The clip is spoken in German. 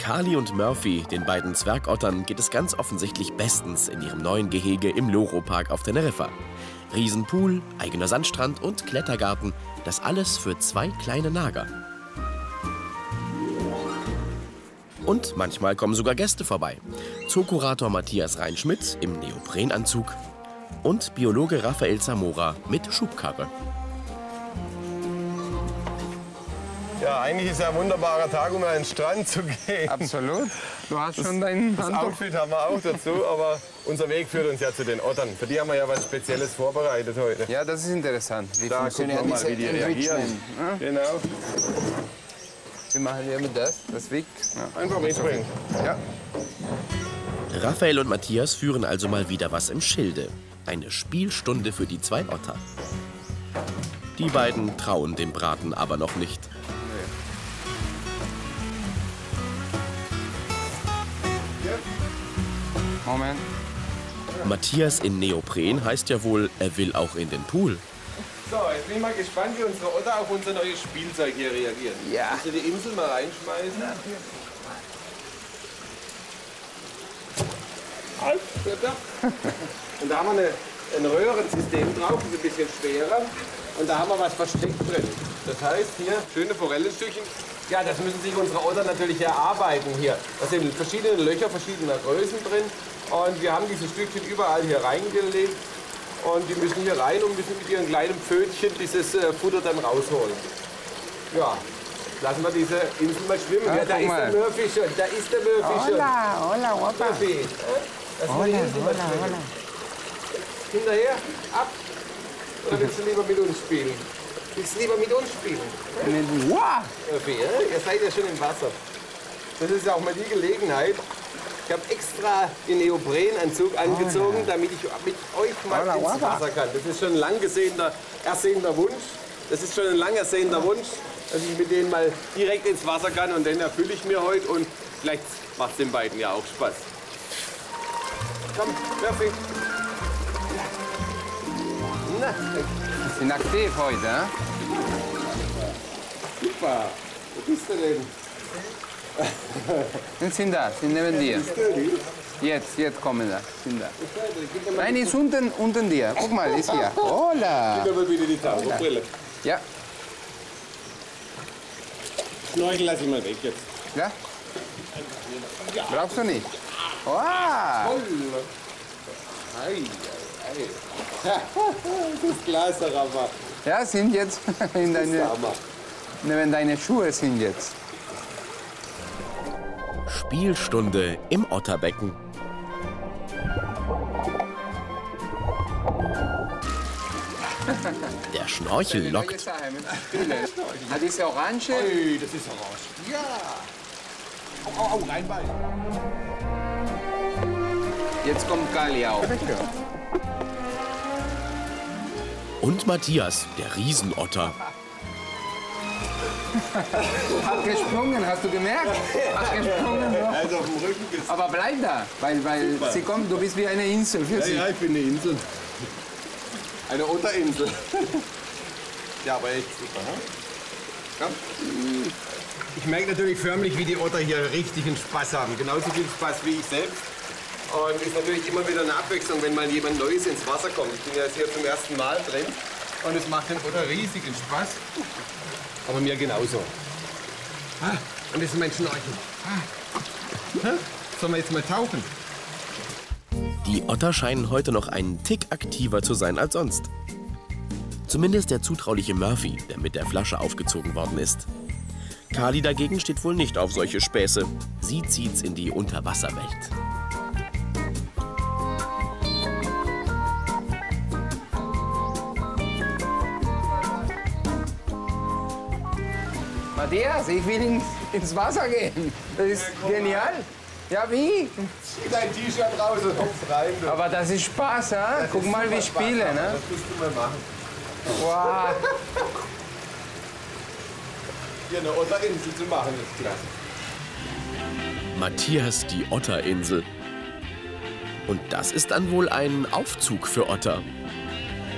Kali und Murphy, den beiden Zwergottern, geht es ganz offensichtlich bestens in ihrem neuen Gehege im Loro-Park auf Teneriffa. Riesenpool, eigener Sandstrand und Klettergarten, das alles für 2 kleine Nager. Und manchmal kommen sogar Gäste vorbei. Zookurator Matthias Reinschmidt im Neoprenanzug und Biologe Raphael Zamora mit Schubkarre. Ja, eigentlich ist ja ein wunderbarer Tag, um an den Strand zu gehen. Absolut. Du hast schon dein Das Outfit haben wir auch dazu, aber unser Weg führt uns ja zu den Ottern. Für die haben wir ja was Spezielles vorbereitet heute. Ja, das ist interessant. Wie Da gucken wir mal, wie die reagieren. Genau. Wie machen wir mit das? Das Weg? Ja. Einfach mitbringen. Ja. Raphael und Matthias führen also mal wieder was im Schilde. Eine Spielstunde für die 2 Otter. Die beiden trauen dem Braten aber noch nicht. Moment. Matthias in Neopren heißt ja wohl, er will auch in den Pool. So, jetzt bin ich mal gespannt, wie unsere Otter auf unser neues Spielzeug hier reagieren. Ja. Kannst du die Insel mal reinschmeißen? Halt, und da haben wir ein Röhrensystem drauf, das ist ein bisschen schwerer. Und da haben wir was versteckt drin. Das heißt hier, schöne Forellenstückchen. Ja, das müssen sich unsere Otter natürlich erarbeiten hier. Da sind verschiedene Löcher verschiedener Größen drin. Und wir haben diese Stückchen überall hier reingelegt. Und die müssen hier rein und müssen mit ihren kleinen Pfötchen dieses Futter dann rausholen. Ja, lassen wir diese Insel mal schwimmen. Ja, da ist der Murphy schon. Da ist der Murphy schon. Hola, hola, guapa. Murphy, lassen wir die Insel mal schwimmen. Hinterher, ab. Oder willst du lieber mit uns spielen? Willst du lieber mit uns spielen? Murphy, ihr seid ja schon im Wasser. Das ist ja auch mal die Gelegenheit. Ich habe extra den Neoprenanzug angezogen, damit ich mit euch mal ins Wasser kann. Das ist schon ein lang ersehender Wunsch. Das ist schon ein lang ersehender Wunsch, dass ich mit denen mal direkt ins Wasser kann. Und den erfülle ich mir heute. Und vielleicht macht es den beiden ja auch Spaß. Komm, Murphy. Na, Sie sind aktiv heute, ne? super. Wo bist du denn? Sind da, sind neben dir. Jetzt kommen da, sind da. Nein, ist unten dir. Guck mal, ist hier. Hola. Gib mir mal wieder die Taucherbrille. Ja. Schnorchel lass ich mal weg jetzt. Ja? Brauchst du nicht? Wow. Das Glaserama. Ja, sind jetzt neben deine Schuhe sind jetzt. Spielstunde im Otterbecken. Der Schnorchel lockt. Hat diese Orange? Ui, das ist orange. Ja. Au, reinbeißen. Jetzt kommt Kali auch. Und Matthias, der Riesenotter. Hat gesprungen, hast du gemerkt? Hat gesprungen. Also auf dem Rücken gesetzt. Aber bleib da, weil sie kommt, du bist wie eine Insel für sie. Ja, ich bin eine Insel. Eine Otterinsel. Ja, aber echt super, ne? Komm. Ich merke natürlich förmlich, wie die Otter hier richtigen Spaß haben. Genauso viel Spaß wie ich selbst. Und es ist natürlich immer wieder eine Abwechslung, wenn mal jemand Neues ins Wasser kommt. Ich bin ja jetzt hier zum ersten Mal drin. Und es macht den Otter riesigen Spaß. Aber mir genauso. Und das ist mein Schnorchel. Sollen wir jetzt mal tauchen? Die Otter scheinen heute noch einen Tick aktiver zu sein als sonst. Zumindest der zutrauliche Murphy, der mit der Flasche aufgezogen worden ist. Kali dagegen steht wohl nicht auf solche Späße. Sie zieht's in die Unterwasserwelt. Matthias, ich will ins Wasser gehen. Das ist genial. Ja, wie? Zieh dein T-Shirt raus und hopf rein. Du. Aber das ist Spaß, ha? Guck mal, wie ich spiele, ne? Das musst du mal machen. Wow. Hier eine Otterinsel zu machen, ist klasse. Matthias, die Otterinsel. Und das ist dann wohl ein Aufzug für Otter.